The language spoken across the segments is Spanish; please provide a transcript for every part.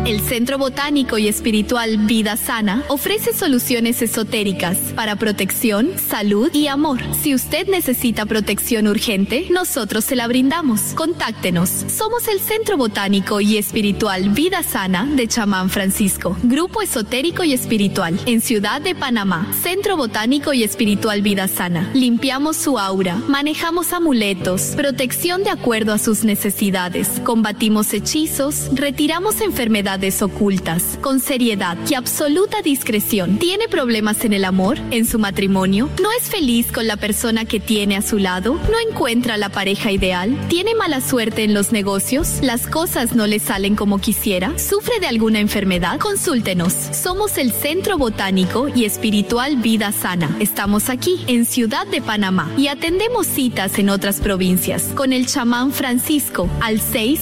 El Centro Botánico y Espiritual Vida Sana ofrece soluciones esotéricas para protección, salud y amor. Si usted necesita protección urgente, nosotros se la brindamos. Contáctenos. Somos el Centro Botánico y Espiritual Vida Sana de Chamán Francisco, Grupo Esotérico y Espiritual, en Ciudad de Panamá. Centro Botánico y Espiritual Vida Sana. Limpiamos su aura, manejamos amuletos, protección de acuerdo a sus necesidades, combatimos hechizos, retiramos enfermedades ocultas, con seriedad y absoluta discreción. ¿Tiene problemas en el amor? ¿En su matrimonio? ¿No es feliz con la persona que tiene a su lado? ¿No encuentra la pareja ideal? ¿Tiene mala suerte en los negocios? ¿Las cosas no le salen como quisiera? ¿Sufre de alguna enfermedad? Consúltenos. Somos el Centro Botánico y Espiritual Vida Sana. Estamos aquí, en Ciudad de Panamá, y atendemos citas en otras provincias con el chamán Francisco al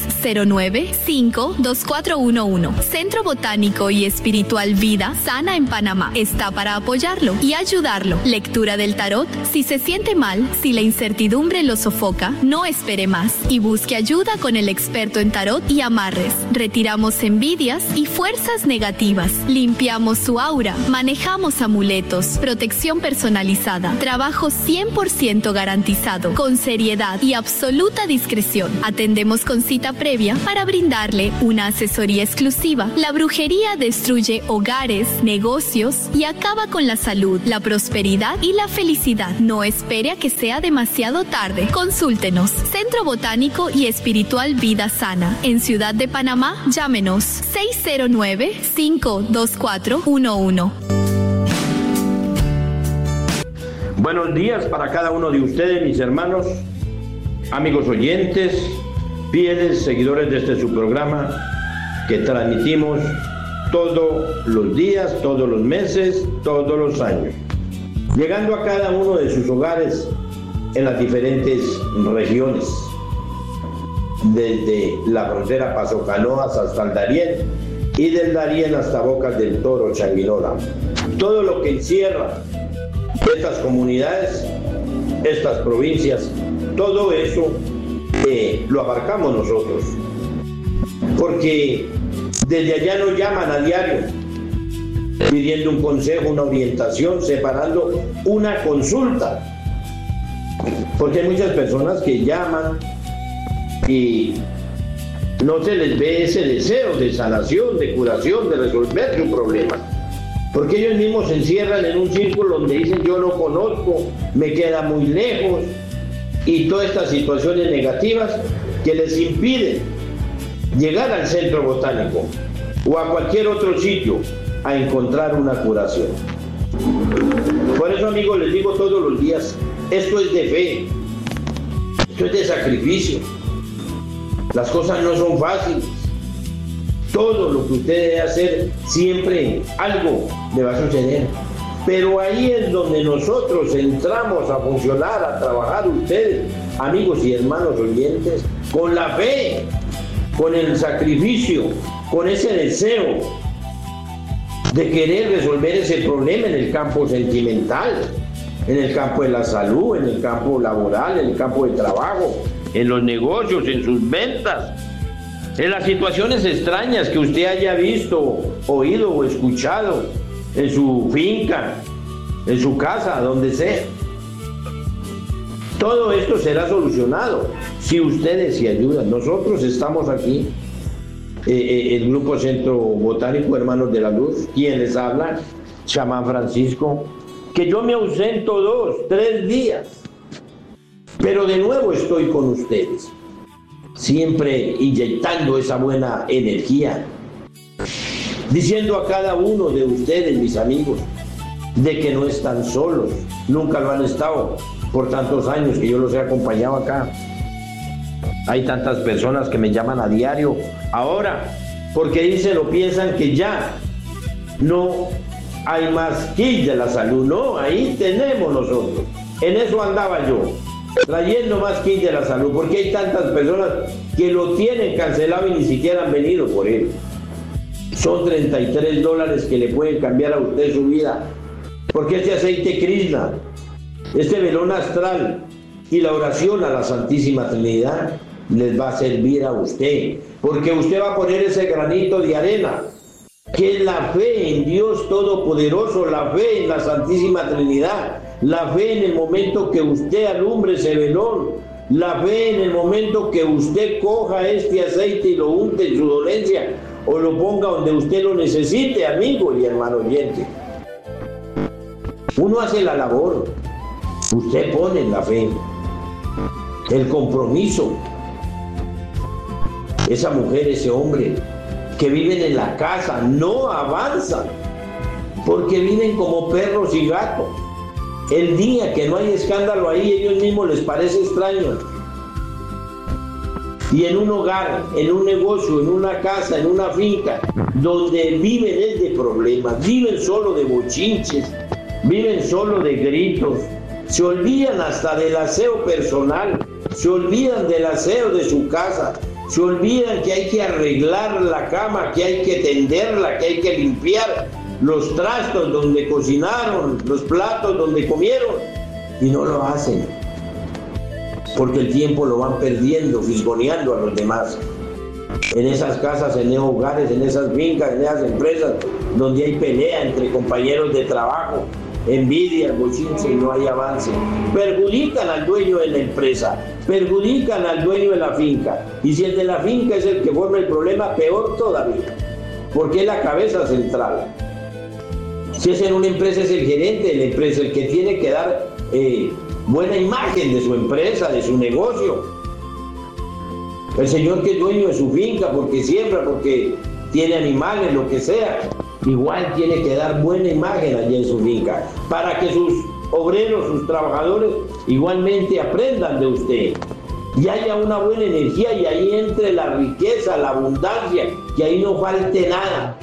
609-52411. Centro Botánico y Espiritual Vida Sana en Panamá está para apoyarlo y ayudarlo. Lectura del tarot. Si se siente mal, si la incertidumbre lo sofoca, no espere más y busque ayuda con el experto en tarot y amarres. Retiramos envidias y fuerzas negativas. Limpiamos su aura. Manejamos amuletos. Protección personalizada. Trabajo 100% garantizado. Con seriedad y absoluta discreción. Atendemos con cita previa para brindarle una asesoría exclusiva. La brujería destruye hogares, negocios y acaba con la salud, la prosperidad y la felicidad. No espere a que sea demasiado tarde. Consúltenos. Centro Botánico y Espiritual Vida Sana. En Ciudad de Panamá, llámenos 609-52411. Buenos días para cada uno de ustedes, mis hermanos, amigos oyentes, fieles seguidores de este su programa que transmitimos todos los días, todos los meses, todos los años, llegando a cada uno de sus hogares en las diferentes regiones, desde la frontera Paso Canoas hasta el Darién y del Darién hasta Bocas del Toro, Changuinola. Todo lo que encierra estas comunidades, estas provincias, todo eso lo abarcamos nosotros, porque desde allá nos llaman a diario pidiendo un consejo, una orientación, separando una consulta, porque hay muchas personas que llaman y no se les ve ese deseo de sanación, de curación, de resolver su problema, porque ellos mismos se encierran en un círculo donde dicen yo no conozco, me queda muy lejos, y todas estas situaciones negativas que les impiden llegar al Centro Botánico o a cualquier otro sitio a encontrar una curación. Por eso, amigos, les digo todos los días, esto es de fe, esto es de sacrificio. Las cosas no son fáciles. Todo lo que usted debe hacer, siempre algo le va a suceder. Pero ahí es donde nosotros entramos a funcionar, a trabajar, ustedes, amigos y hermanos oyentes, con la fe, con el sacrificio, con ese deseo de querer resolver ese problema en el campo sentimental, en el campo de la salud, en el campo laboral, en el campo de trabajo, en los negocios, en sus ventas, en las situaciones extrañas que usted haya visto, oído o escuchado en su finca, en su casa, donde sea. Todo esto será solucionado si ustedes se ayudan. Nosotros estamos aquí, el Grupo Centro Botánico Hermanos de la Luz, quien les habla, chamán Francisco, que yo me ausento 2, 3 días, pero de nuevo estoy con ustedes, siempre inyectando esa buena energía, diciendo a cada uno de ustedes, mis amigos, de que no están solos, nunca lo han estado por tantos años que yo los he acompañado acá. Hay tantas personas que me llaman a diario ahora porque dicen o piensan que ya no hay más kit de la salud. No, ahí tenemos nosotros. En eso andaba yo, trayendo más kit de la salud, porque hay tantas personas que lo tienen cancelado y ni siquiera han venido por él. Son $33 que le pueden cambiar a usted su vida, porque este aceite Krishna, este velón astral y la oración a la Santísima Trinidad les va a servir a usted, porque usted va a poner ese granito de arena, que es la fe en Dios Todopoderoso, la fe en la Santísima Trinidad, la fe en el momento que usted alumbre ese velón, la fe en el momento que usted coja este aceite y lo unte en su dolencia o lo ponga donde usted lo necesite, amigo y hermano oyente. Uno hace la labor, usted pone la fe, el compromiso. Esa mujer, ese hombre que viven en la casa no avanzan porque viven como perros y gatos. El día que no hay escándalo ahí, ellos mismos les parece extraño. Y en un hogar, en un negocio, en una casa, en una finca, donde viven es de problemas, viven solo de bochinches, viven solo de gritos, se olvidan hasta del aseo personal, se olvidan del aseo de su casa, se olvidan que hay que arreglar la cama, que hay que tenderla, que hay que limpiar los trastos donde cocinaron, los platos donde comieron, y no lo hacen, porque el tiempo lo van perdiendo, fisgoneando a los demás. En esas casas, en esos hogares, en esas fincas, en esas empresas, donde hay pelea entre compañeros de trabajo, envidia, bochinche y no hay avance, perjudican al dueño de la empresa, perjudican al dueño de la finca, y si el de la finca es el que forma el problema, peor todavía, porque es la cabeza central. Si es en una empresa, es el gerente de la empresa el que tiene que dar buena imagen de su empresa, de su negocio. El señor que es dueño de su finca, porque siembra, porque tiene animales, lo que sea, igual tiene que dar buena imagen allí en su finca, para que sus obreros, sus trabajadores, igualmente aprendan de usted. Y haya una buena energía y ahí entre la riqueza, la abundancia, que ahí no falte nada.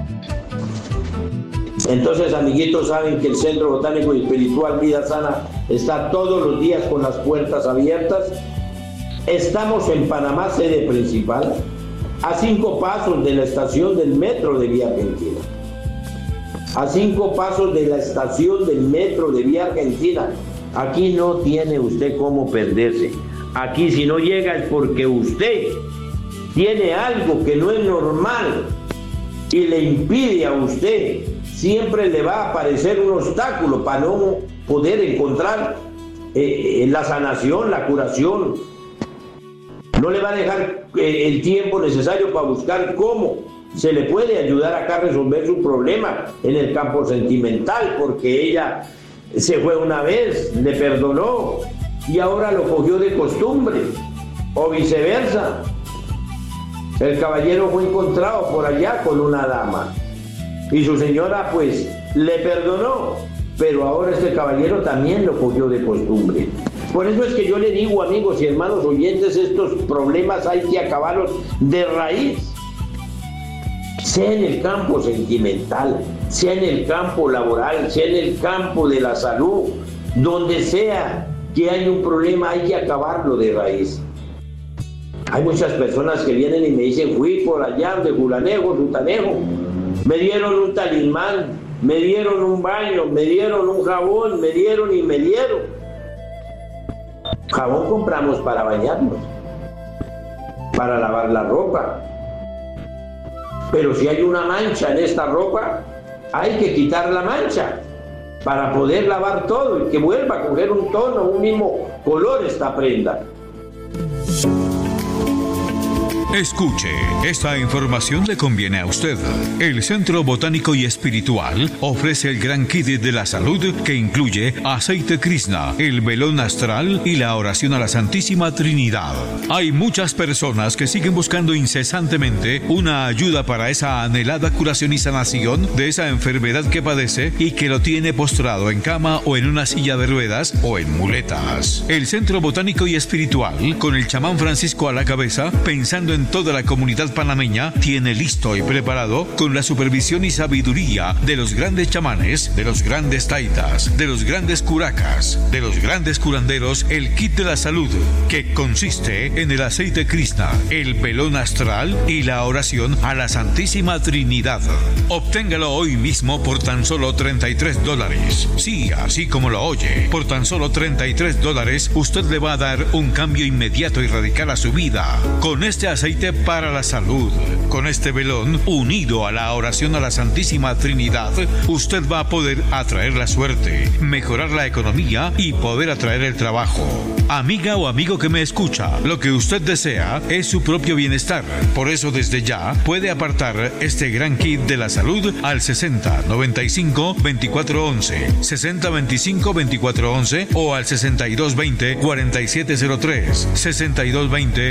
Entonces, amiguitos, saben que el Centro Botánico y Espiritual Vida Sana está todos los días con las puertas abiertas. Estamos en Panamá, sede principal, a 5 pasos de la estación del metro de Vía Argentina. A 5 pasos de la estación del metro de Vía Argentina. Aquí no tiene usted cómo perderse. Aquí si no llega es porque usted tiene algo que no es normal y le impide a usted. Siempre le va a aparecer un obstáculo para no poder encontrar la sanación, la curación. No le va a dejar el tiempo necesario para buscar cómo se le puede ayudar acá a resolver su problema en el campo sentimental, porque ella se fue una vez, le perdonó y ahora lo cogió de costumbre, o viceversa. El caballero fue encontrado por allá con una dama y su señora pues le perdonó, pero ahora este caballero también lo cogió de costumbre. Por eso es que yo le digo, amigos y hermanos oyentes, estos problemas hay que acabarlos de raíz, sea en el campo sentimental, sea en el campo laboral, sea en el campo de la salud, donde sea que hay un problema hay que acabarlo de raíz. Hay muchas personas que vienen y me dicen, fui por allá de Julanejo, Sutanejo, me dieron un talismán, me dieron un baño, me dieron un jabón, me dieron y me dieron. Jabón compramos para bañarnos, para lavar la ropa. Pero si hay una mancha en esta ropa, hay que quitar la mancha para poder lavar todo y que vuelva a coger un tono, un mismo color esta prenda. Escuche, esta información le conviene a usted. El Centro Botánico y Espiritual ofrece el gran kit de la salud que incluye aceite Krishna, el velón astral y la oración a la Santísima Trinidad. Hay muchas personas que siguen buscando incesantemente una ayuda para esa anhelada curación y sanación de esa enfermedad que padece y que lo tiene postrado en cama o en una silla de ruedas o en muletas. El Centro Botánico y Espiritual, con el chamán Francisco a la cabeza, pensando en en toda la comunidad panameña tiene listo y preparado, con la supervisión y sabiduría de los grandes chamanes, de los grandes taitas, de los grandes curacas, de los grandes curanderos, el kit de la salud, que consiste en el aceite Krishna, el velón astral y la oración a la Santísima Trinidad. Obténgalo hoy mismo por tan solo $33. Sí, así como lo oye, por tan solo $33 usted le va a dar un cambio inmediato y radical a su vida. Con este aceite para la salud, con este velón unido a la oración a la Santísima Trinidad, usted va a poder atraer la suerte, mejorar la economía y poder atraer el trabajo. Amiga o amigo que me escucha, lo que usted desea es su propio bienestar. Por eso desde ya puede apartar este gran kit de la salud al 60 95 24 11, 60 25 24 11 o al 62 20 47 03, 62 20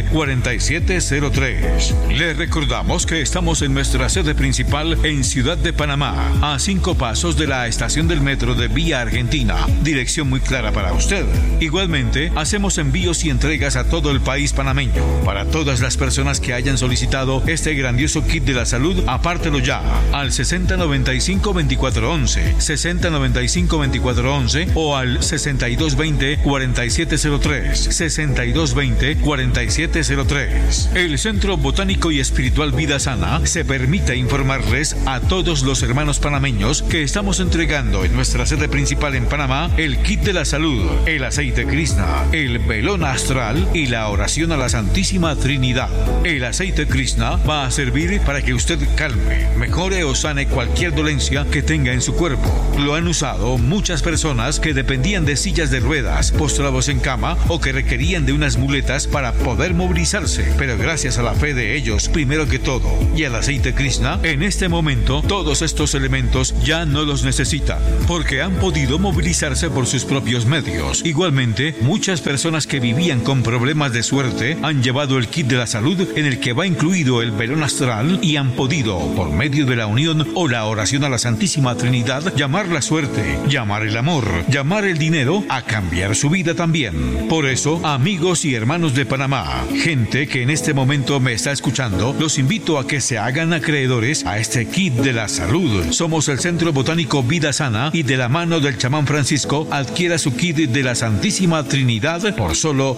47 03. Le recordamos que estamos en nuestra sede principal en Ciudad de Panamá, a 5 pasos de la estación del metro de Vía Argentina. Dirección muy clara para usted. Igualmente, hacemos envíos y entregas a todo el país panameño. Para todas las personas que hayan solicitado este grandioso kit de la salud, apártelo ya al 60 95 24 11, 60 95 24 11 o al 62 20 47 03, 62 20 47 03. El Centro Botánico y Espiritual Vida Sana se permite informarles a todos los hermanos panameños que estamos entregando en nuestra sede principal en Panamá el kit de la salud, el aceite Krishna, el velón astral y la oración a la Santísima Trinidad. El aceite Krishna va a servir para que usted calme, mejore o sane cualquier dolencia que tenga en su cuerpo. Lo han usado muchas personas que dependían de sillas de ruedas, postrados en cama o que requerían de unas muletas para poder movilizarse, pero gracias a la fe de ellos, primero que todo, y al aceite Krishna, en este momento todos estos elementos ya no los necesitan, porque han podido movilizarse por sus propios medios. Igualmente, muchas personas que vivían con problemas de suerte han llevado el kit de la salud en el que va incluido el velón astral y han podido, por medio de la unión o la oración a la Santísima Trinidad, llamar la suerte, llamar el amor, llamar el dinero a cambiar su vida también. Por eso, amigos y hermanos de Panamá, gente que en este momento me está escuchando, los invito a que se hagan acreedores a este kit de la salud. Somos el Centro Botánico Vida Sana y de la mano del chamán Francisco adquiera su kit de la Santísima Trinidad por solo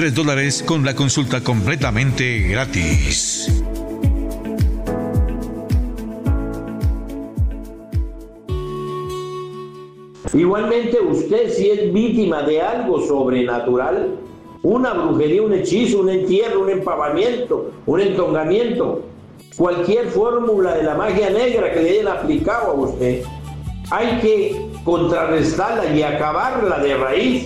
$33 con la consulta completamente gratis. Igualmente, usted si es víctima de algo sobrenatural, una brujería, un hechizo, un entierro, un empavamiento, un entongamiento, cualquier fórmula de la magia negra que le hayan aplicado a usted, hay que contrarrestarla y acabarla de raíz.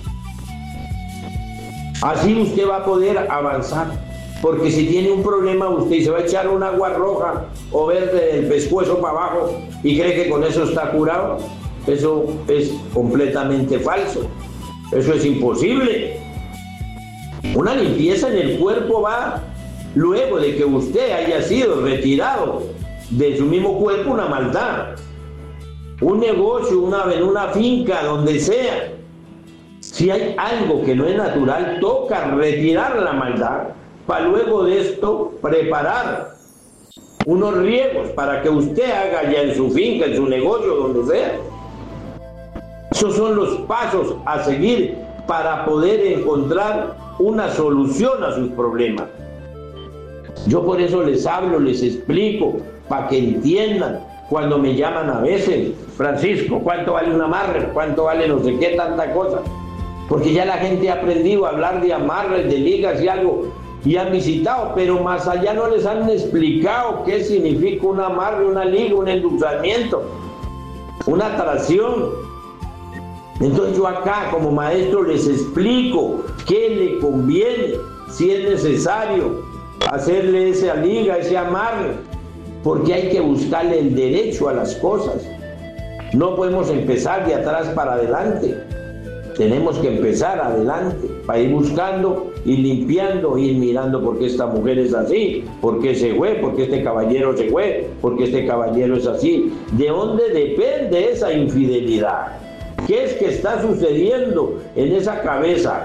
Así usted va a poder avanzar, porque si tiene un problema usted se va a echar un agua roja o verde del pescuezo para abajo y cree que con eso está curado. Eso es completamente falso. Eso es imposible. Una limpieza en el cuerpo va luego de que usted haya sido retirado de su mismo cuerpo una maldad. Un negocio, en una finca, donde sea. Si hay algo que no es natural, toca retirar la maldad para luego de esto preparar unos riegos para que usted haga ya en su finca, en su negocio, donde sea. Esos son los pasos a seguir para poder encontrar una solución a sus problemas. Yo por eso les hablo, les explico, para que entiendan. Cuando me llaman a veces, Francisco, ¿cuánto vale un amarre? ¿Cuánto vale no sé qué, tanta cosa? Porque ya la gente ha aprendido a hablar de amarres, de ligas y algo, y han visitado, pero más allá no les han explicado qué significa un amarre, una liga, un endulzamiento, una atracción. Entonces yo acá como maestro les explico qué le conviene, si es necesario hacerle esa liga, ese amarre, porque hay que buscarle el derecho a las cosas. No podemos empezar de atrás para adelante, tenemos que empezar adelante para ir buscando y limpiando, ir mirando por qué esta mujer es así, por qué se fue, por qué este caballero se fue, por qué este caballero es así. ¿De dónde depende esa infidelidad? ¿Qué es que está sucediendo en esa cabeza?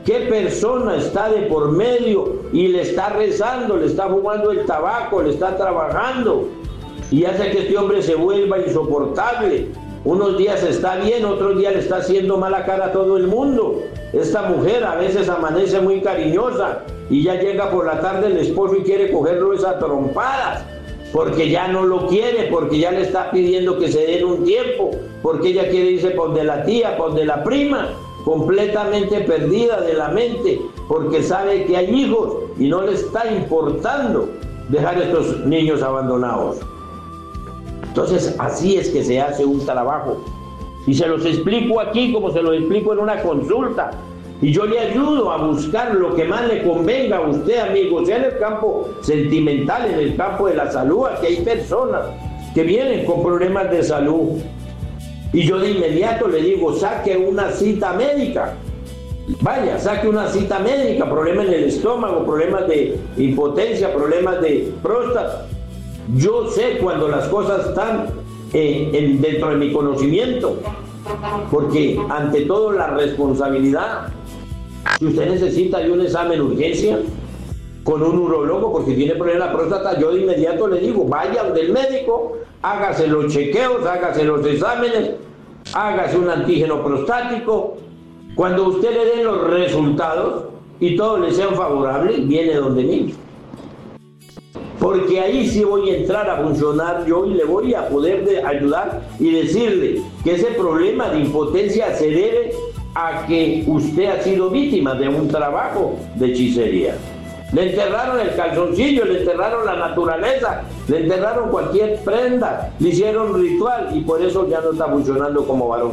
¿Qué persona está de por medio y le está rezando, le está fumando el tabaco, le está trabajando y hace que este hombre se vuelva insoportable? Unos días está bien, otros días le está haciendo mala cara a todo el mundo. Esta mujer a veces amanece muy cariñosa y ya llega por la tarde el esposo y quiere cogerlo a trompadas, porque ya no lo quiere, porque ya le está pidiendo que se den un tiempo, porque ella quiere irse por de la tía, por de la prima, completamente perdida de la mente, porque sabe que hay hijos y no le está importando dejar a estos niños abandonados. Entonces, así es que se hace un trabajo. Y se los explico aquí como se los explico en una consulta. Y yo le ayudo a buscar lo que más le convenga a usted, amigo, sea en el campo sentimental, en el campo de la salud. Aquí hay personas que vienen con problemas de salud. Y yo de inmediato le digo, saque una cita médica. Vaya, saque una cita médica, problemas en el estómago, problemas de impotencia, problemas de próstata. Yo sé cuando las cosas están dentro de mi conocimiento, porque ante todo la responsabilidad. Si usted necesita de un examen urgencia con un urólogo porque tiene problema en la próstata, yo de inmediato le digo, vaya donde el médico, hágase los chequeos, hágase los exámenes, hágase un antígeno prostático. Cuando usted le dé los resultados y todos le sean favorables, viene donde mí. Porque ahí sí voy a entrar a funcionar yo y le voy a poder ayudar y decirle que ese problema de impotencia se debe a que usted ha sido víctima de un trabajo de hechicería. Le enterraron el calzoncillo, le enterraron la naturaleza, le enterraron cualquier prenda, le hicieron ritual y por eso ya no está funcionando como varón.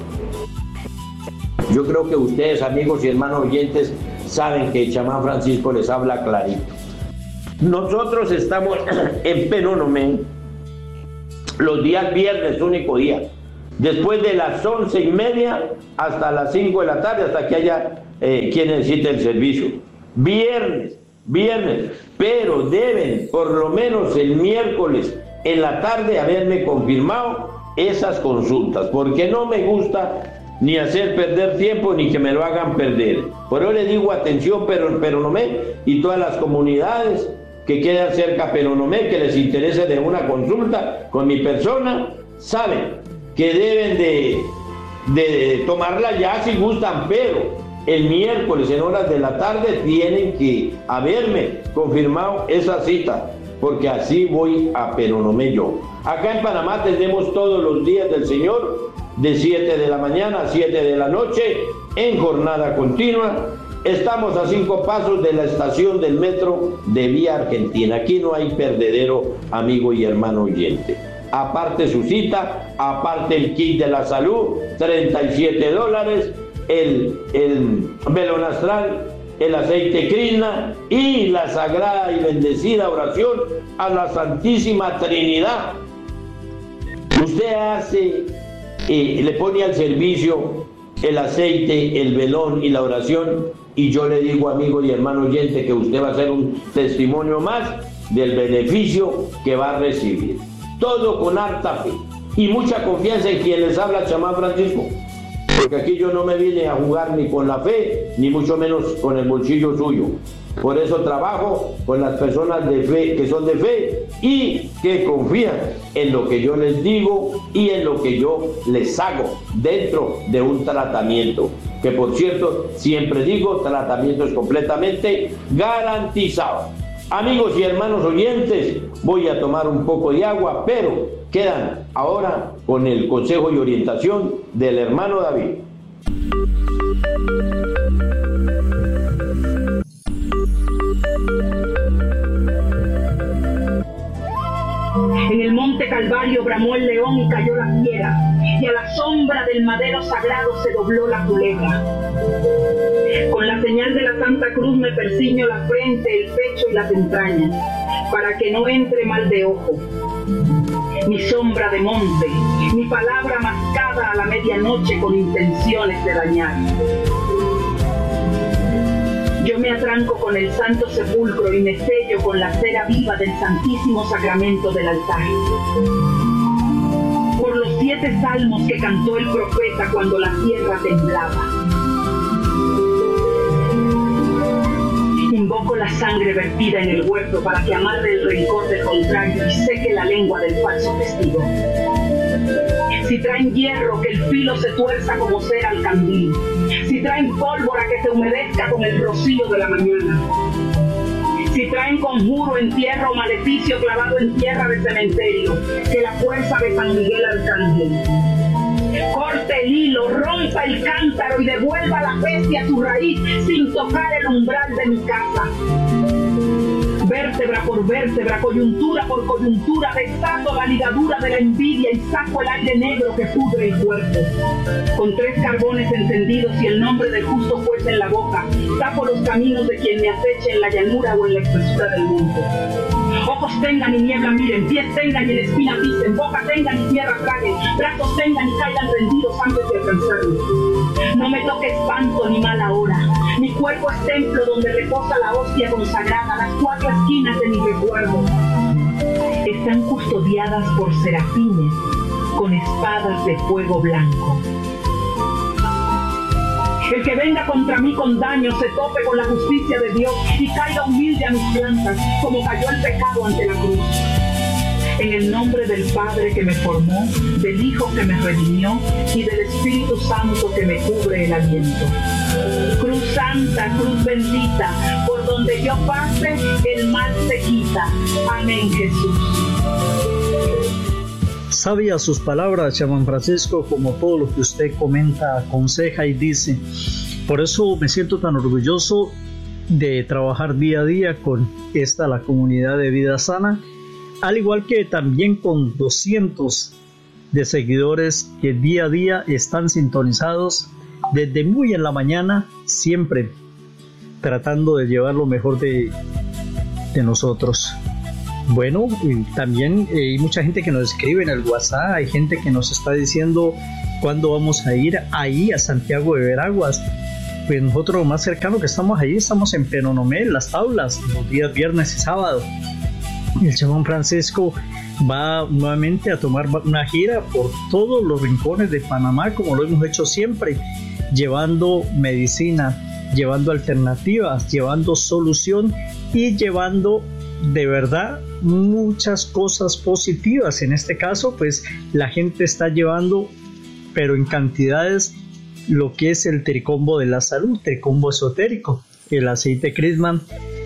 Yo creo que ustedes, amigos y hermanos oyentes, saben que el chamán Francisco les habla clarito. Nosotros estamos en Penonomé los días viernes, único día, después de las 11:30 hasta las 5 de la tarde, hasta que haya quien necesite el servicio. Viernes, pero deben por lo menos el miércoles en la tarde haberme confirmado esas consultas, porque no me gusta ni hacer perder tiempo ni que me lo hagan perder. Por eso le digo atención, Penonomé y todas las comunidades que quedan cerca a Penonomé, que les interese de una consulta con mi persona, saben que deben de tomarla ya si gustan, pero el miércoles en horas de la tarde tienen que haberme confirmado esa cita, porque así voy a Penonomé yo. Acá en Panamá tenemos todos los días del Señor, de 7 de la mañana a 7 de la noche, en jornada continua. Estamos a 5 pasos de la estación del metro de Vía Argentina. Aquí no hay perdedero, amigo y hermano oyente. Aparte su cita, aparte el kit de la salud, $37, el velón astral, el aceite Krishna y la sagrada y bendecida oración a la Santísima Trinidad. Usted hace, le pone al servicio el aceite, el velón y la oración, y yo le digo, amigo y hermano oyente, que usted va a ser un testimonio más del beneficio que va a recibir. Todo con harta fe y mucha confianza en quien les habla, chamán Francisco, porque aquí yo no me vine a jugar ni con la fe, ni mucho menos con el bolsillo suyo. Por eso trabajo con las personas de fe, que son de fe y que confían en lo que yo les digo y en lo que yo les hago dentro de un tratamiento, que por cierto, siempre digo, tratamiento es completamente garantizado. Amigos y hermanos oyentes, voy a tomar un poco de agua, pero quedan ahora con el consejo y orientación del hermano David. En el monte Calvario bramó el león y cayó la fiera, y a la sombra del madero sagrado se dobló la culebra. Con la señal de la Santa Cruz me persiño la frente, el pecho y las entrañas, para que no entre mal de ojo. Mi sombra de monte, mi palabra mascada a la medianoche con intenciones de dañar. Yo me atranco con el santo sepulcro y me sello con la cera viva del santísimo sacramento del altar. Por los 7 salmos que cantó el profeta cuando la tierra temblaba. Invoco la sangre vertida en el huerto para que amarre el rencor del contrario y seque la lengua del falso testigo. Si traen hierro, que el filo se tuerza como cera al candil. Si traen pólvora, que se humedezca con el rocío de la mañana. Si traen conjuro, entierro, maleficio clavado en tierra de cementerio, que la fuerza de San Miguel Arcángel corte el hilo, rompa el cántaro y devuelva la peste a su raíz sin tocar el umbral de mi casa. Vértebra por vértebra, coyuntura por coyuntura, desato la ligadura de la envidia y saco el aire negro que pudre el cuerpo. Con 3 carbones encendidos y el nombre del justo fuese en la boca, tapo los caminos de quien me aceche en la llanura o en la espesura del monte. Ojos tengan y niebla miren, pies tengan y en espina pisen, boca tengan y tierra traguen, brazos tengan y caigan rendidos antes de alcanzarme. No me toque espanto ni mala hora. Mi cuerpo es templo donde reposa la hostia consagrada, las 4 esquinas de mi recuerdo están custodiadas por serafines con espadas de fuego blanco. El que venga contra mí con daño se tope con la justicia de Dios y caiga humilde a mis plantas, como cayó el pecado ante la cruz. En el nombre del Padre que me formó, del Hijo que me redimió y del Espíritu Santo que me cubre el aliento. Cruz santa, cruz bendita, por donde yo pase, el mal se quita. Amén, Jesús. Sabia sus palabras, chamán Francisco, como todo lo que usted comenta, aconseja y dice. Por eso me siento tan orgulloso de trabajar día a día con la comunidad de Vida Sana, al igual que también con 200 de seguidores que día a día están sintonizados desde muy en la mañana, siempre tratando de llevar lo mejor de nosotros. Bueno, y también hay mucha gente que nos escribe en el WhatsApp, hay gente que nos está diciendo cuándo vamos a ir ahí a Santiago de Veraguas. Pues nosotros lo más cercano que estamos ahí, estamos en Penonomé, en Las Tablas, los días viernes y sábado. El chamán Francisco va nuevamente a tomar una gira por todos los rincones de Panamá, como lo hemos hecho siempre, llevando medicina, llevando alternativas, llevando solución y llevando de verdad muchas cosas positivas. En este caso, pues la gente está llevando, pero en cantidades, lo que es el tricombo de la salud, tricombo esotérico, el aceite Crisman,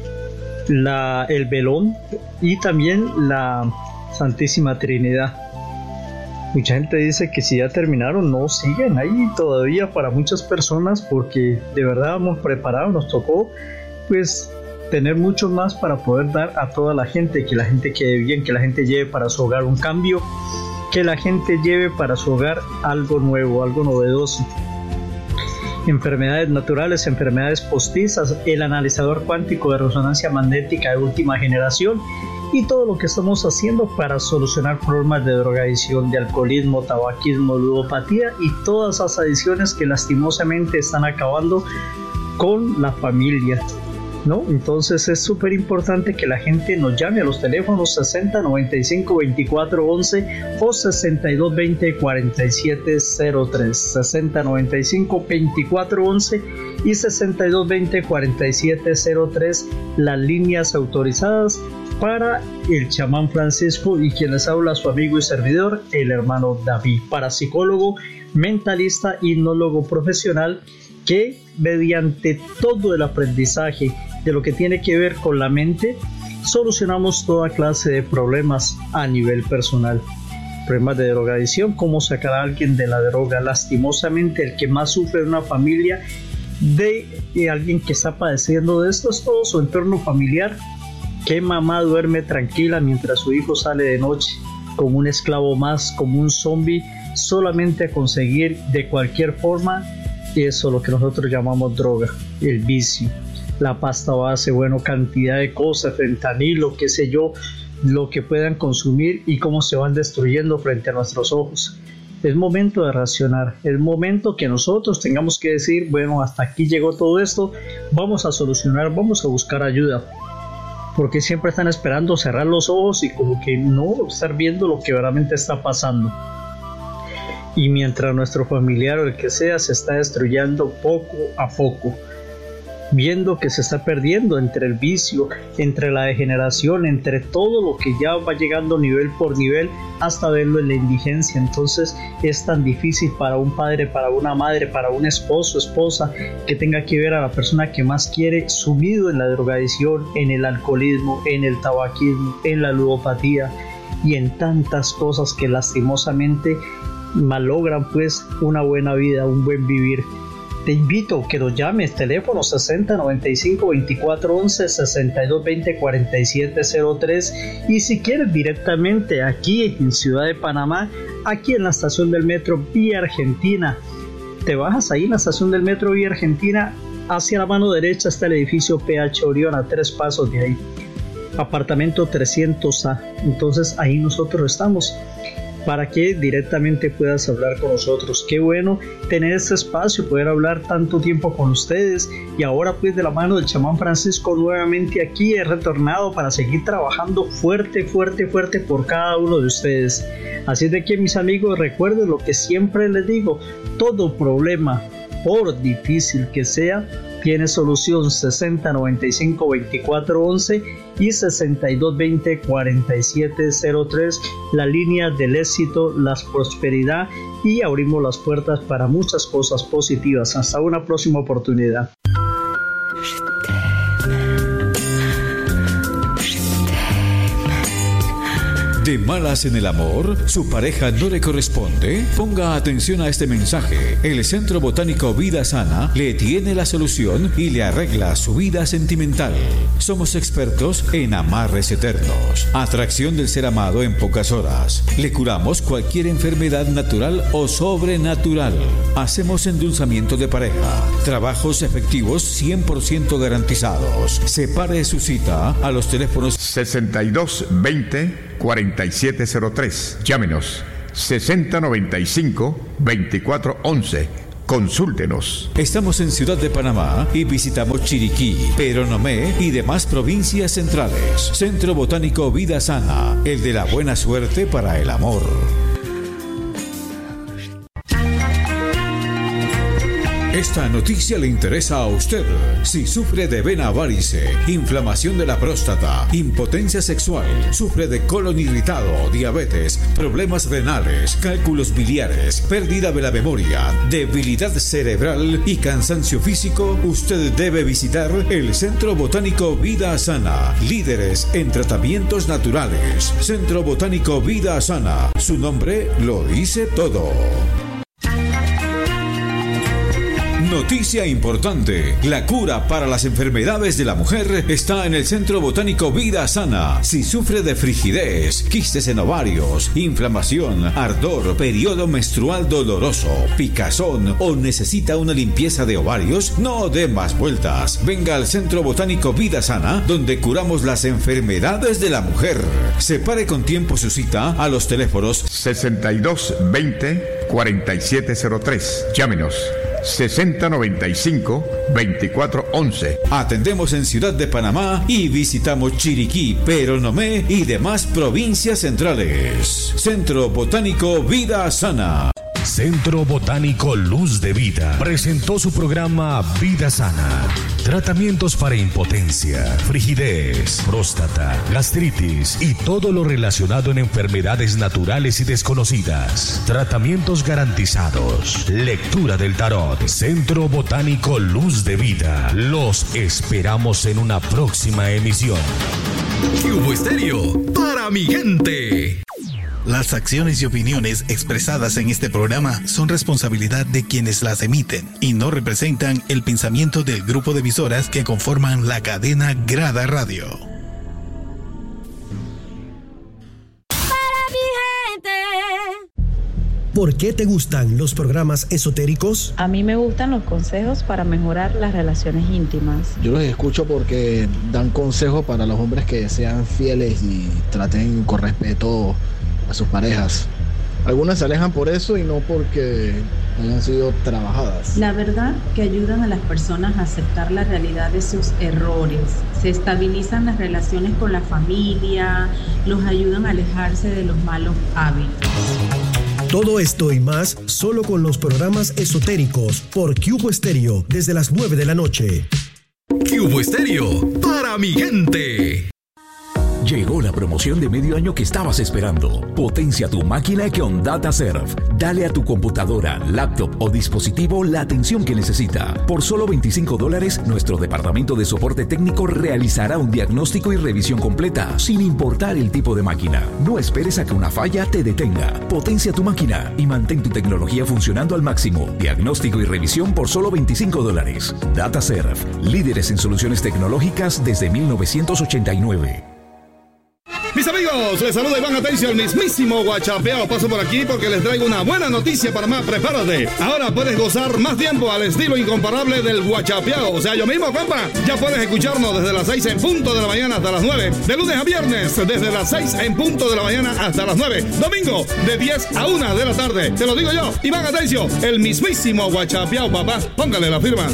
el velón y también la Santísima Trinidad. Mucha gente dice que si ya terminaron, no, siguen ahí todavía para muchas personas, porque de verdad hemos preparado, nos tocó pues tener mucho más para poder dar a toda la gente, que la gente quede bien, que la gente lleve para su hogar un cambio, que la gente lleve para su hogar algo nuevo, algo novedoso. Enfermedades naturales, enfermedades postizas, el analizador cuántico de resonancia magnética de última generación y todo lo que estamos haciendo para solucionar problemas de drogadicción, de alcoholismo, tabaquismo, ludopatía y todas esas adicciones que lastimosamente están acabando con la familia, ¿no? Entonces es súper importante que la gente nos llame a los teléfonos 60 95 24 11 o 62 20 47 03, 60 95 24 11 y 62 20 47 03, las líneas autorizadas para el chamán Francisco y quien les habla, su amigo y servidor, el hermano David, parapsicólogo, mentalista, hipnólogo profesional, que mediante todo el aprendizaje de lo que tiene que ver con la mente, solucionamos toda clase de problemas a nivel personal. Problemas de drogadicción, cómo sacar a alguien de la droga. Lastimosamente, el que más sufre en una familia de alguien que está padeciendo de esto es todo su entorno familiar. Que mamá duerme tranquila mientras su hijo sale de noche, como un esclavo más, como un zombie, solamente a conseguir de cualquier forma eso, lo que nosotros llamamos droga, el vicio, la pasta base, bueno, cantidad de cosas, fentanilo, qué sé yo, lo que puedan consumir y cómo se van destruyendo frente a nuestros ojos. Es momento de racionar, es momento que nosotros tengamos que decir, bueno, hasta aquí llegó todo esto, vamos a solucionar, vamos a buscar ayuda. Porque siempre están esperando cerrar los ojos y como que no estar viendo lo que realmente está pasando. Y mientras nuestro familiar o el que sea se está destruyendo poco a poco. viendo que se está perdiendo entre el vicio, entre la degeneración, entre todo lo que ya va llegando nivel por nivel hasta verlo en la indigencia. Entonces es tan difícil para un padre, para una madre, para un esposo, esposa, que tenga que ver a la persona que más quiere sumido en la drogadicción, en el alcoholismo, en el tabaquismo, en la ludopatía y en tantas cosas que lastimosamente malogran pues una buena vida, un buen vivir. Te invito a que nos llames, teléfono 60 95 24 11 62 20 47 03, y si quieres directamente aquí en Ciudad de Panamá, aquí en la estación del metro Vía Argentina, te bajas ahí en la estación del metro Vía Argentina, hacia la mano derecha está el edificio PH Orión, a 3 pasos de ahí, apartamento 300A. Entonces ahí nosotros estamos para que directamente puedas hablar con nosotros. Qué bueno tener este espacio, poder hablar tanto tiempo con ustedes, y ahora pues de la mano del chamán Francisco nuevamente aquí he retornado para seguir trabajando fuerte por cada uno de ustedes. Así de que, mis amigos, recuerden lo que siempre les digo: todo problema, por difícil que sea, tiene solución. 60 95 24 11 y 62 20 47 03, la línea del éxito, la prosperidad, y abrimos las puertas para muchas cosas positivas. Hasta una próxima oportunidad. ¿De malas en el amor? ¿Su pareja no le corresponde? Ponga atención a este mensaje. El Centro Botánico Vida Sana le tiene la solución y le arregla su vida sentimental. Somos expertos en amarres eternos, atracción del ser amado en pocas horas. Le curamos cualquier enfermedad natural o sobrenatural. Hacemos endulzamiento de pareja, trabajos efectivos 100% garantizados. Separe su cita a los teléfonos 62 20 4703. Llámenos 6095 2411. Consúltenos. Estamos en Ciudad de Panamá y visitamos Chiriquí, Peronomé y demás provincias centrales. Centro Botánico Vida Sana, el de la buena suerte para el amor. Esta noticia le interesa a usted. Si sufre de vena varice, inflamación de la próstata, impotencia sexual, sufre de colon irritado, diabetes, problemas renales, cálculos biliares, pérdida de la memoria, debilidad cerebral y cansancio físico, usted debe visitar el Centro Botánico Vida Sana, líderes en tratamientos naturales. Centro Botánico Vida Sana, su nombre lo dice todo. Noticia importante: la cura para las enfermedades de la mujer está en el Centro Botánico Vida Sana. Si sufre de frigidez, quistes en ovarios, inflamación, ardor, periodo menstrual doloroso, picazón o necesita una limpieza de ovarios, no dé más vueltas. Venga al Centro Botánico Vida Sana, donde curamos las enfermedades de la mujer. Separe con tiempo su cita a los teléfonos 62 20 4703. Llámenos 6095 2411. Atendemos en Ciudad de Panamá y visitamos Chiriquí, Peronomé y demás provincias centrales. Centro Botánico Vida Sana. Centro Botánico Luz de Vida presentó su programa Vida Sana. Tratamientos para impotencia, frigidez, próstata, gastritis y todo lo relacionado en enfermedades naturales y desconocidas. Tratamientos garantizados. Lectura del tarot. Centro Botánico Luz de Vida. Los esperamos en una próxima emisión. Cubo Estéreo, para mi gente. Las acciones y opiniones expresadas en este programa son responsabilidad de quienes las emiten y no representan el pensamiento del grupo de emisoras que conforman la cadena Grada Radio. Para mi gente. ¿Por qué te gustan los programas esotéricos? A mí me gustan los consejos para mejorar las relaciones íntimas. Yo los escucho porque dan consejos para los hombres que sean fieles y traten con respeto a sus parejas. Algunas se alejan por eso y no porque hayan sido trabajadas. La verdad que ayudan a las personas a aceptar la realidad de sus errores. Se estabilizan las relaciones con la familia, los ayudan a alejarse de los malos hábitos. Todo esto y más solo con los programas esotéricos por Cubo Estéreo desde las 9 de la noche. Hubo Estéreo, para mi gente. Llegó la promoción de medio año que estabas esperando. Potencia tu máquina con DataServe. Dale a tu computadora, laptop o dispositivo la atención que necesita. Por solo $25, nuestro departamento de soporte técnico realizará un diagnóstico y revisión completa, sin importar el tipo de máquina. No esperes a que una falla te detenga. Potencia tu máquina y mantén tu tecnología funcionando al máximo. Diagnóstico y revisión por solo $25. DataServe, líderes en soluciones tecnológicas desde 1989. Mis amigos, les saluda Iván Atencio, el mismísimo Guachapeao. Paso por aquí porque les traigo una buena noticia para más. Prepárate. Ahora puedes gozar más tiempo al estilo incomparable del Guachapeao. O sea, yo mismo, compa. Ya puedes escucharnos desde las 6 en punto de la mañana hasta las 9. De lunes a viernes, desde las 6 en punto de la mañana hasta las 9. Domingo, de 10 a 1 de la tarde. Te lo digo yo, Iván Atencio, el mismísimo Guachapeao, papá. Póngale la firma.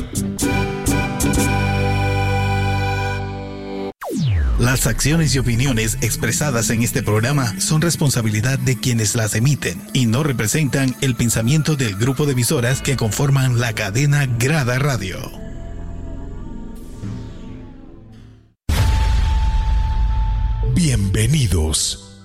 Las acciones y opiniones expresadas en este programa son responsabilidad de quienes las emiten y no representan el pensamiento del grupo de emisoras que conforman la cadena Grada Radio. Bienvenidos.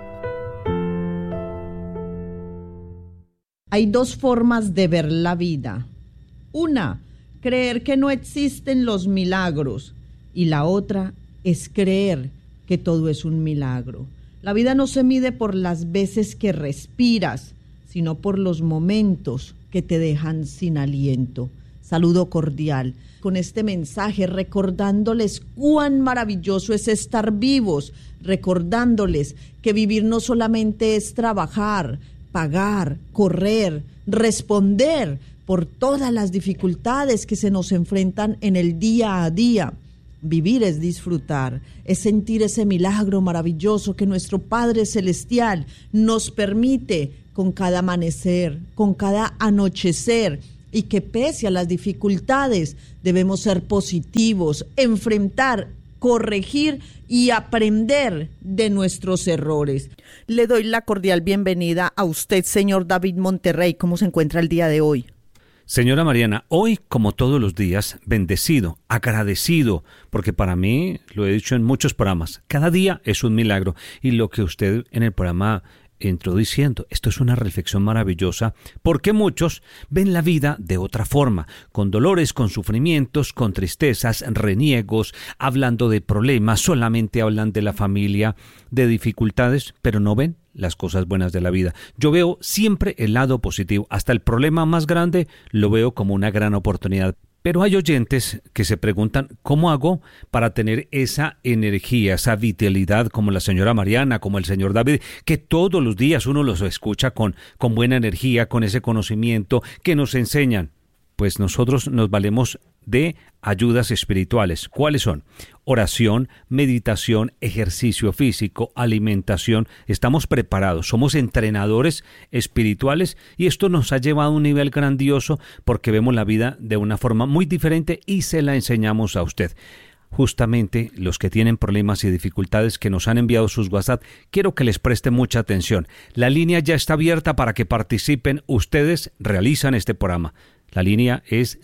Hay dos formas de ver la vida. Una, creer que no existen los milagros, y la otra es creer que todo es un milagro. La vida no se mide por las veces que respiras, sino por los momentos que te dejan sin aliento. Saludo cordial con este mensaje, recordándoles cuán maravilloso es estar vivos, recordándoles que vivir no solamente es trabajar, pagar, correr, responder por todas las dificultades que se nos enfrentan en el día a día. Vivir es disfrutar, es sentir ese milagro maravilloso que nuestro Padre Celestial nos permite con cada amanecer, con cada anochecer, y que pese a las dificultades debemos ser positivos, enfrentar, corregir y aprender de nuestros errores. Le doy la cordial bienvenida a usted, señor David Monterrey. ¿Cómo se encuentra el día de hoy? Señora Mariana, hoy, como todos los días, bendecido, agradecido, porque para mí, lo he dicho en muchos programas, cada día es un milagro. Y lo que usted en el programa entró diciendo, esto es una reflexión maravillosa, porque muchos ven la vida de otra forma, con dolores, con sufrimientos, con tristezas, reniegos, hablando de problemas, solamente hablan de la familia, de dificultades, pero no ven las cosas buenas de la vida. Yo veo siempre el lado positivo, hasta el problema más grande lo veo como una gran oportunidad. Pero hay oyentes que se preguntan, ¿cómo hago para tener esa energía, esa vitalidad como la señora Mariana, como el señor David, que todos los días uno los escucha con buena energía, con ese conocimiento que nos enseñan? Pues nosotros nos valemos de ayudas espirituales. ¿Cuáles son? Oración, meditación, ejercicio físico, alimentación. Estamos preparados, somos entrenadores espirituales y esto nos ha llevado a un nivel grandioso porque vemos la vida de una forma muy diferente y se la enseñamos a usted. Justamente los que tienen problemas y dificultades que nos han enviado sus WhatsApp, quiero que les preste mucha atención. La línea ya está abierta para que participen. Ustedes realizan este programa. La línea es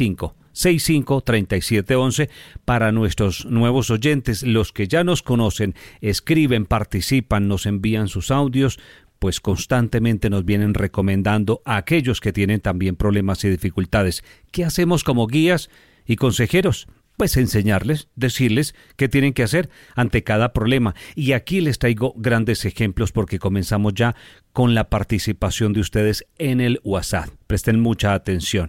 65-3711 para nuestros nuevos oyentes, los que ya nos conocen, escriben, participan, nos envían sus audios, pues constantemente nos vienen recomendando a aquellos que tienen también problemas y dificultades. ¿Qué hacemos como guías y consejeros? Pues enseñarles, decirles qué tienen que hacer ante cada problema. Y aquí les traigo grandes ejemplos porque comenzamos ya con la participación de ustedes en el WhatsApp. Presten mucha atención.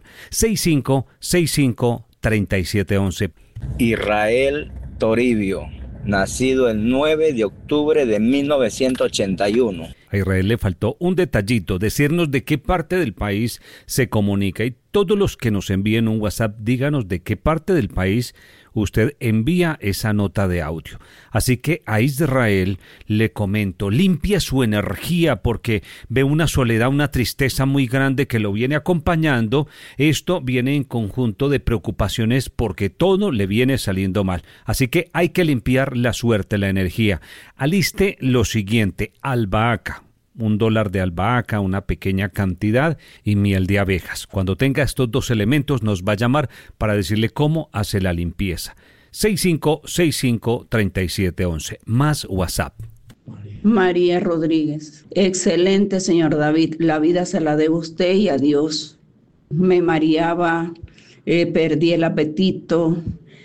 65-3711. Israel Toribio, nacido el 9 de octubre de 1981. A Israel le faltó un detallito, decirnos de qué parte del país se comunica. Y todos los que nos envíen un WhatsApp, díganos de qué parte del país usted envía esa nota de audio. Así que a Israel le comento, limpia su energía porque ve una soledad, una tristeza muy grande que lo viene acompañando. Esto viene en conjunto de preocupaciones porque todo le viene saliendo mal. Así que hay que limpiar la suerte, la energía. Aliste lo siguiente, albahaca. $1 de albahaca, una pequeña cantidad, y miel de abejas. Cuando tenga estos dos elementos nos va a llamar para decirle cómo hace la limpieza. 6565-3711. Más WhatsApp. María Rodríguez. Excelente, señor David. La vida se la debo a usted y a Dios. Me mareaba, perdí el apetito,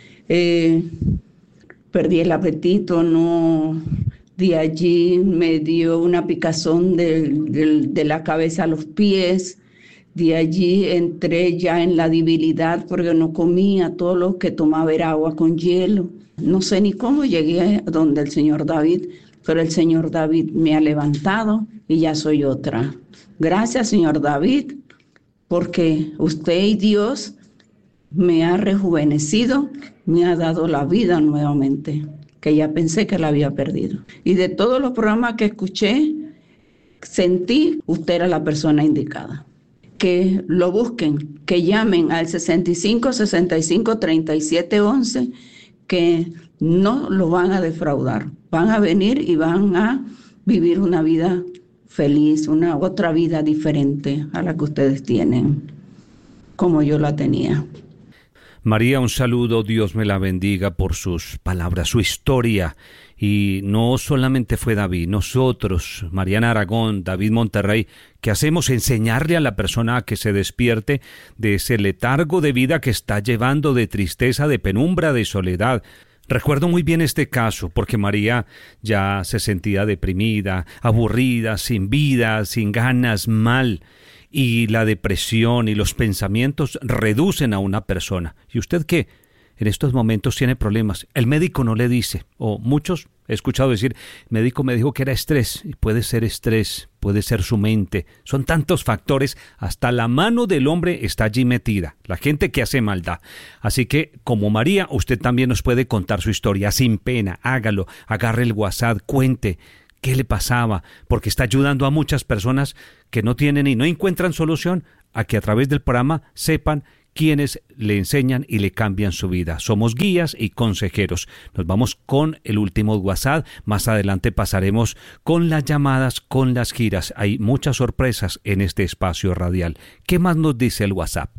no. De allí me dio una picazón de la cabeza a los pies. De allí entré ya en la debilidad porque no comía, todo lo que tomaba era agua con hielo. No sé ni cómo llegué a donde el señor David, pero el señor David me ha levantado y ya soy otra. Gracias, señor David, porque usted y Dios me ha rejuvenecido, me ha dado la vida nuevamente, que ya pensé que la había perdido. Y de todos los programas que escuché, sentí usted era la persona indicada. Que lo busquen, que llamen al 6565-3711, que no lo van a defraudar. Van a venir y van a vivir una vida feliz, una otra vida diferente a la que ustedes tienen, como yo la tenía. María, un saludo, Dios me la bendiga por sus palabras, su historia. Y no solamente fue David, nosotros, Mariana Aragón, David Monterrey, ¿qué hacemos? Enseñarle a la persona a que se despierte de ese letargo de vida que está llevando, de tristeza, de penumbra, de soledad. Recuerdo muy bien este caso porque María ya se sentía deprimida, aburrida, sin vida, sin ganas, mal. Y la depresión y los pensamientos reducen a una persona. ¿Y usted qué? En estos momentos tiene problemas. El médico no le dice, o muchos he escuchado decir, el médico me dijo que era estrés, y puede ser estrés, puede ser su mente. Son tantos factores, hasta la mano del hombre está allí metida, la gente que hace maldad. Así que, como María, usted también nos puede contar su historia sin pena, hágalo, agarre el WhatsApp, cuente qué le pasaba, porque está ayudando a muchas personas que no tienen y no encuentran solución, a que a través del programa sepan quienes le enseñan y le cambian su vida. Somos guías y consejeros. Nos vamos con el último WhatsApp. Más adelante pasaremos con las llamadas, con las giras. Hay muchas sorpresas en este espacio radial. ¿Qué más nos dice el WhatsApp?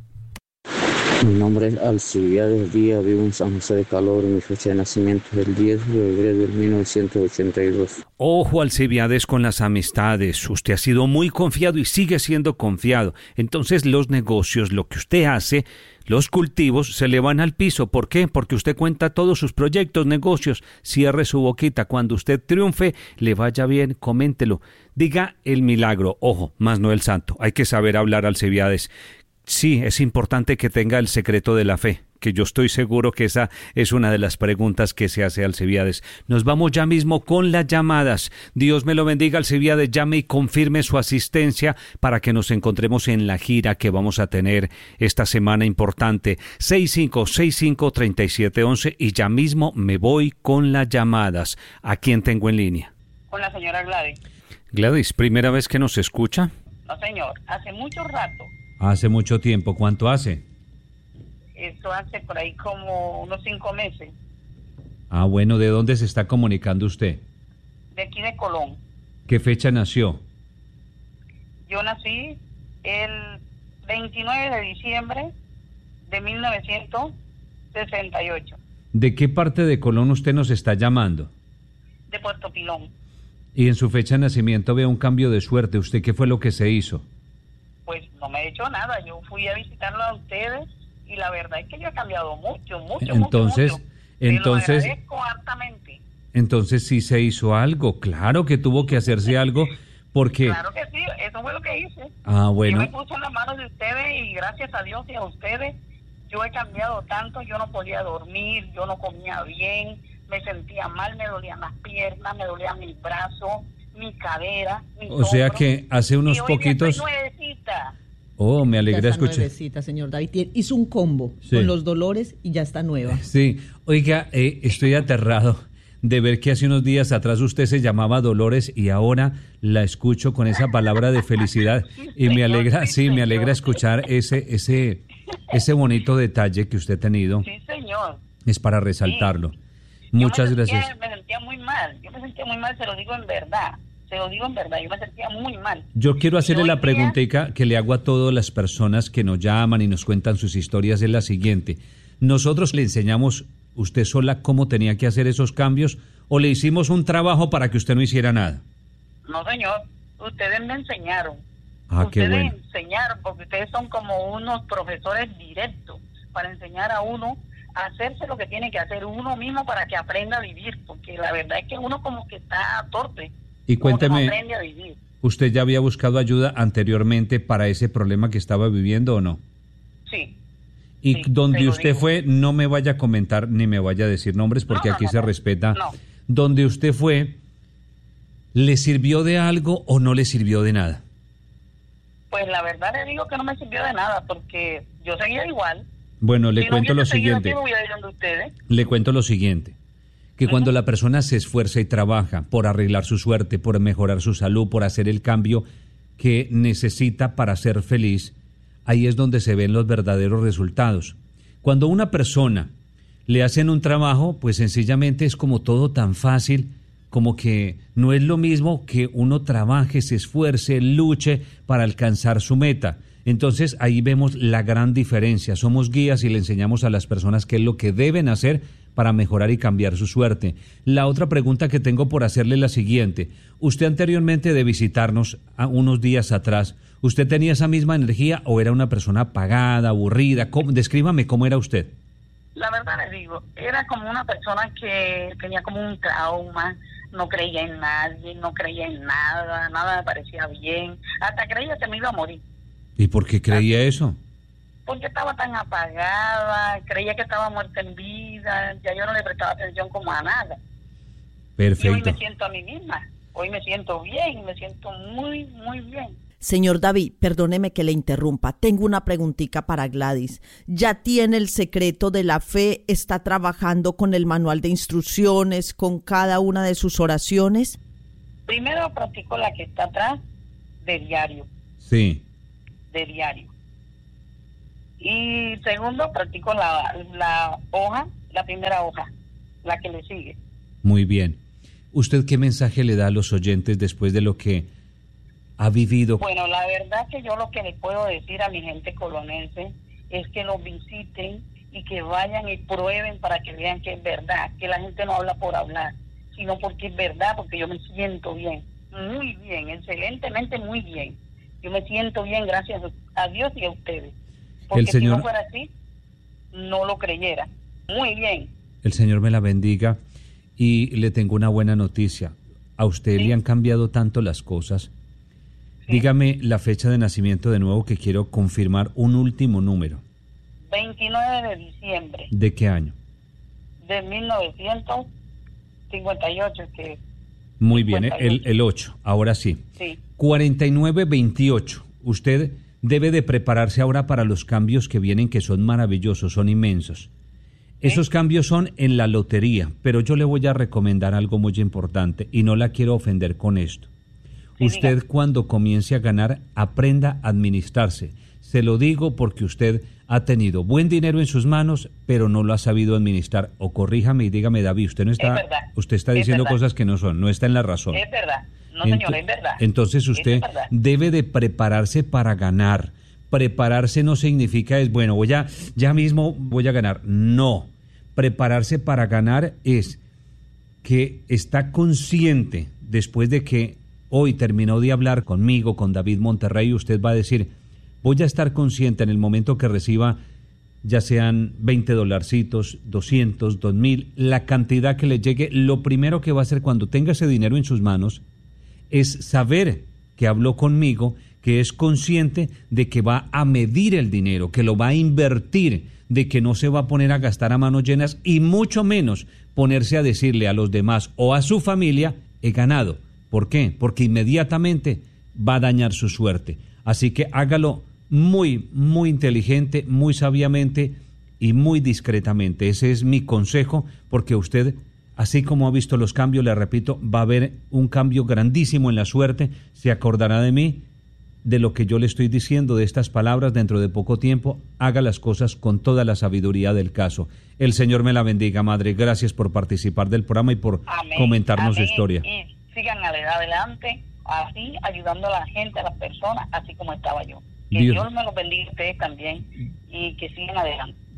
Mi nombre es Alcibiades Díaz, vivo en San José de Calor, mi fecha de nacimiento es el 10 de febrero de 1982. Ojo, Alcibiades, con las amistades. Usted ha sido muy confiado y sigue siendo confiado. Entonces los negocios, lo que usted hace, los cultivos, se le van al piso. ¿Por qué? Porque usted cuenta todos sus proyectos, negocios. Cierre su boquita. Cuando usted triunfe, le vaya bien, coméntelo. Diga el milagro. Ojo, más no el santo. Hay que saber hablar, Alcibiades. Sí, es importante que tenga el secreto de la fe, que yo estoy seguro que esa es una de las preguntas que se hace Alcibiades. Nos vamos ya mismo con las llamadas. Dios me lo bendiga, Alcibiades, llame y confirme su asistencia para que nos encontremos en la gira que vamos a tener esta semana importante. 6565-3711 y ya mismo me voy con las llamadas. ¿A quién tengo en línea? Con la señora Gladys. Gladys, ¿primera vez que nos escucha? No, señor, hace mucho rato. Hace mucho tiempo. ¿Cuánto hace? Esto hace por ahí como unos 5 meses. Ah, bueno, ¿de dónde se está comunicando usted? De aquí de Colón. ¿Qué fecha nació? Yo nací el 29 de diciembre de 1968. ¿De qué parte de Colón usted nos está llamando? De Puerto Pilón. Y en su fecha de nacimiento veo un cambio de suerte. ¿Usted qué fue lo que se hizo? Pues no me he hecho nada, yo fui a visitarlo a ustedes y la verdad es que yo he cambiado mucho. Entonces, Te lo agradezco hartamente. Entonces sí se hizo algo, claro que tuvo que hacerse algo porque... Claro que sí, eso fue lo que hice. Ah, bueno. Yo me puse en las manos de ustedes y gracias a Dios y a ustedes yo he cambiado tanto, yo no podía dormir, yo no comía bien, me sentía mal, me dolían las piernas, me dolían mis brazos, mi cadera, mis O sea hombros, que hace unos y hoy poquitos... estoy nuevecita. Oh, me alegra ya está escuchar. Nuevecita, señor David. Hizo un combo con los dolores y ya está nueva. Sí, oiga, estoy aterrado de ver que hace unos días atrás usted se llamaba Dolores y ahora la escucho con esa palabra de felicidad y me alegra, me alegra escuchar ese bonito detalle que usted ha tenido. Sí, señor. Es para resaltarlo. Muchas gracias. Me sentía muy mal, se lo digo en verdad. Yo me sentía muy mal. Yo quiero hacerle la preguntita que le hago a todas las personas que nos llaman y nos cuentan sus historias, es la siguiente. Nosotros le enseñamos usted sola cómo tenía que hacer esos cambios, o le hicimos un trabajo para que usted no hiciera nada? No, señor, ustedes me enseñaron. Qué Ustedes bueno. enseñaron, porque ustedes son como unos profesores directos para enseñar a uno a hacerse lo que tiene que hacer uno mismo para que aprenda a vivir, porque la verdad es que uno como que está torpe. Y como que no cuénteme, aprende a vivir. ¿usted ya había buscado ayuda anteriormente para ese problema que estaba viviendo o no? Sí. Y sí, donde usted digo. fue, no me vaya a comentar ni me vaya a decir nombres, porque aquí se respeta. No. Donde usted fue, ¿le sirvió de algo o no le sirvió de nada? Pues la verdad le digo que no me sirvió de nada, porque yo seguía igual. Bueno, le Si no cuento lo hubiese seguido siguiente. así, no hubiera ido donde ustedes. Le cuento lo siguiente, que cuando la persona se esfuerza y trabaja por arreglar su suerte, por mejorar su salud, por hacer el cambio que necesita para ser feliz, ahí es donde se ven los verdaderos resultados. Cuando a una persona le hacen un trabajo, pues sencillamente es como todo tan fácil, como que no es lo mismo que uno trabaje, se esfuerce, luche para alcanzar su meta. Entonces ahí vemos la gran diferencia. Somos guías y le enseñamos a las personas qué es lo que deben hacer para mejorar y cambiar su suerte. La otra pregunta que tengo por hacerle es la siguiente. Usted anteriormente de visitarnos a unos días atrás, ¿usted tenía esa misma energía o era una persona apagada, aburrida? Descríbame cómo era usted. La verdad le digo, era como una persona que tenía como un trauma, no creía en nadie, no creía en nada, nada me parecía bien, hasta creía que me iba a morir. ¿Y por qué creía eso? Porque estaba tan apagada, creía que estaba muerta en vida, ya yo no le prestaba atención como a nada. Perfecto. Y hoy me siento a mí misma, hoy me siento bien, me siento muy, muy bien. Señor David, perdóneme que le interrumpa. Tengo una preguntita para Gladys. ¿Ya tiene el secreto de la fe? ¿Está trabajando con el manual de instrucciones, con cada una de sus oraciones? Primero practico la que está atrás, de diario. Sí. De diario. Y segundo, practico la hoja, la primera hoja, la que le sigue. Muy bien. ¿Usted qué mensaje le da a los oyentes después de lo que ha vivido? Bueno, la verdad que yo lo que le puedo decir a mi gente colonense es que los visiten y que vayan y prueben para que vean que es verdad, que la gente no habla por hablar, sino porque es verdad, porque yo me siento bien, muy bien, excelentemente muy bien. Yo me siento bien gracias a Dios y a ustedes. Porque si no fuera así, no lo creyera. Muy bien. El Señor me la bendiga y le tengo una buena noticia. A usted le han cambiado tanto las cosas. Dígame la fecha de nacimiento de nuevo, que quiero confirmar un último número. 29 de diciembre. ¿De qué año? De 1958. Que Muy bien, el 8, ahora sí. Sí. 4928. Usted debe de prepararse ahora para los cambios que vienen, que son maravillosos, son inmensos. Esos cambios son en la lotería, pero yo le voy a recomendar algo muy importante y no la quiero ofender con esto. Usted cuando comience a ganar, aprenda a administrarse. Se lo digo porque usted ha tenido buen dinero en sus manos, pero no lo ha sabido administrar. O corríjame y dígame, David, usted no está, usted está diciendo cosas que no son, no está en la razón. Es verdad. No, señor, es verdad. Entonces usted debe de prepararse para ganar. Prepararse no significa bueno, ya mismo voy a ganar. No. Prepararse para ganar es que está consciente, después de que hoy terminó de hablar conmigo, con David Monterrey, usted va a decir, voy a estar consciente en el momento que reciba, ya sean $20, 200, 2,000, la cantidad que le llegue. Lo primero que va a hacer cuando tenga ese dinero en sus manos es saber que habló conmigo, que es consciente de que va a medir el dinero, que lo va a invertir, de que no se va a poner a gastar a manos llenas y mucho menos ponerse a decirle a los demás o a su familia, he ganado. ¿Por qué? Porque inmediatamente va a dañar su suerte. Así que hágalo muy, muy inteligente, muy sabiamente y muy discretamente. Ese es mi consejo, porque usted, así como ha visto los cambios, le repito, va a haber un cambio grandísimo en la suerte. Se acordará de mí, de lo que yo le estoy diciendo, de estas palabras dentro de poco tiempo. Haga las cosas con toda la sabiduría del caso. El Señor me la bendiga, madre. Gracias por participar del programa y por comentarnos su historia. Y sigan adelante, así, ayudando a la gente, a las personas, así como estaba yo. Que Dios me los bendiga a ustedes también y que sigan adelante.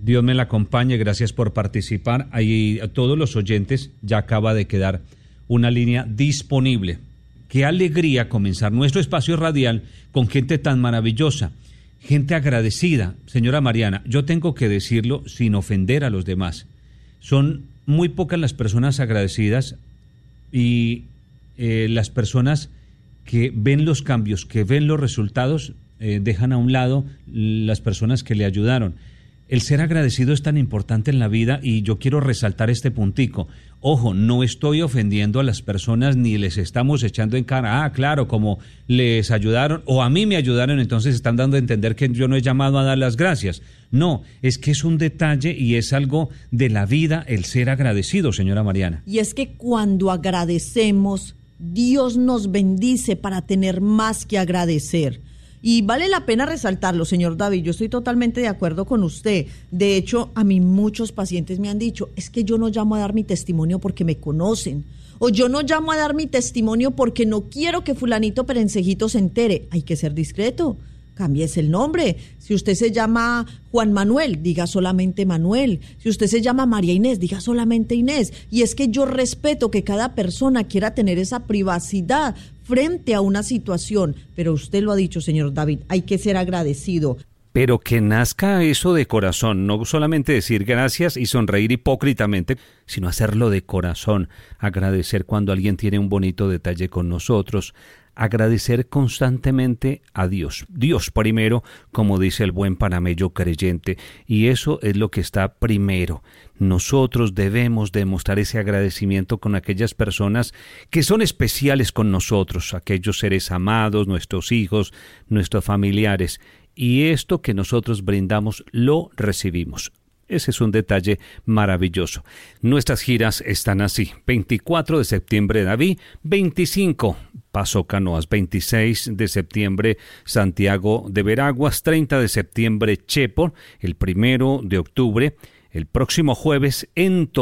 Dios me la acompañe, gracias por participar. Ahí a todos los oyentes ya acaba de quedar una línea disponible. Qué alegría comenzar nuestro espacio radial con gente tan maravillosa, gente agradecida. Señora Mariana, yo tengo que decirlo sin ofender a los demás. Son muy pocas las personas agradecidas y las personas que ven los cambios, que ven los resultados, dejan a un lado las personas que le ayudaron. El ser agradecido es tan importante en la vida y yo quiero resaltar este puntico. Ojo, no estoy ofendiendo a las personas ni les estamos echando en cara, claro, como les ayudaron o a mí me ayudaron, entonces están dando a entender que yo no he llamado a dar las gracias. No, es que es un detalle y es algo de la vida el ser agradecido, señora Mariana. Y es que cuando agradecemos, Dios nos bendice para tener más que agradecer. Y vale la pena resaltarlo, señor David, yo estoy totalmente de acuerdo con usted. De hecho, a mí muchos pacientes me han dicho, es que yo no llamo a dar mi testimonio porque me conocen, o yo no llamo a dar mi testimonio porque no quiero que fulanito perencejito se entere. Hay que ser discreto, cámbiese el nombre. Si usted se llama Juan Manuel, diga solamente Manuel. Si usted se llama María Inés, diga solamente Inés. Y es que yo respeto que cada persona quiera tener esa privacidad frente a una situación, pero usted lo ha dicho, señor David, hay que ser agradecido. Pero que nazca eso de corazón, no solamente decir gracias y sonreír hipócritamente, sino hacerlo de corazón, agradecer cuando alguien tiene un bonito detalle con nosotros, agradecer constantemente a Dios. Dios primero, como dice el buen panameño creyente, y eso es lo que está primero. Nosotros debemos demostrar ese agradecimiento con aquellas personas que son especiales con nosotros, aquellos seres amados, nuestros hijos, nuestros familiares, y esto que nosotros brindamos lo recibimos. Ese es un detalle maravilloso. Nuestras giras están así: 24 de septiembre David, 25 Paso Canoas, 26 de septiembre Santiago de Veraguas, 30 de septiembre Chepo, el 1 de octubre, el próximo jueves en